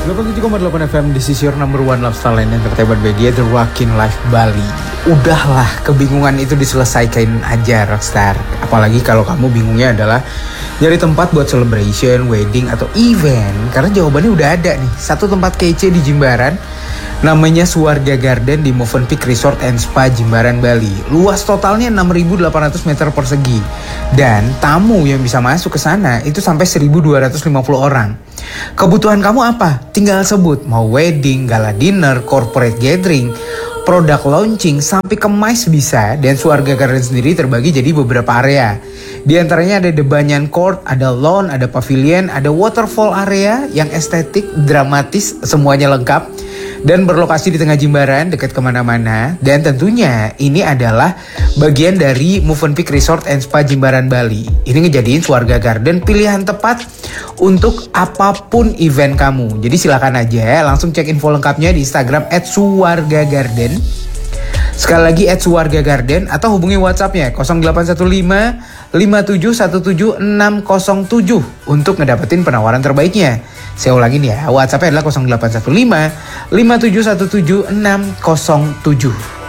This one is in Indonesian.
87,8 FM, this is your number one lifestyle and entertainment media, The Rockin' Life Bali. Udahlah, kebingungan itu diselesaikan aja Rockstar. Apalagi kalau kamu bingungnya adalah nyari tempat buat celebration, wedding, atau event. Karena jawabannya udah ada nih, satu tempat kece di Jimbaran. Namanya Suwarga Garden di Movenpick Resort and Spa Jimbaran, Bali. Luas totalnya 6.800 meter persegi. Dan tamu yang bisa masuk ke sana itu sampai 1.250 orang. Kebutuhan kamu apa? Tinggal sebut. Mau wedding, gala dinner, corporate gathering, produk launching, sampai kemas bisa. Dan Suwarga Garden sendiri terbagi jadi beberapa area. Di antaranya ada The Banyan Court, ada lawn, ada pavilion, ada waterfall area yang estetik, dramatis, semuanya lengkap. Dan berlokasi di tengah Jimbaran, dekat kemana-mana. Dan tentunya ini adalah bagian dari Movenpick Resort and Spa Jimbaran, Bali. Ini ngejadiin Suwarga Garden pilihan tepat untuk apapun event kamu. Jadi silakan aja langsung cek info lengkapnya di Instagram @suwargagarden. Sekali lagi @suwargagarden atau hubungi WhatsApp-nya 0815 5717 untuk ngedapetin penawaran terbaiknya. Saya ulangin ya, WhatsApp-nya adalah 0815 5717 607.